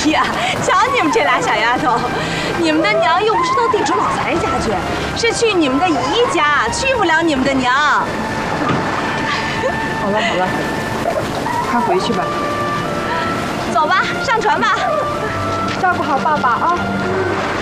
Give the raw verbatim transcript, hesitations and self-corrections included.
呀，瞧你们这俩小丫头，你们的娘又不是到地主老财家去，是去你们的姨家，去不了你们的娘。 好了好了，快回去吧。 走吧，上船吧。 照顾好爸爸啊。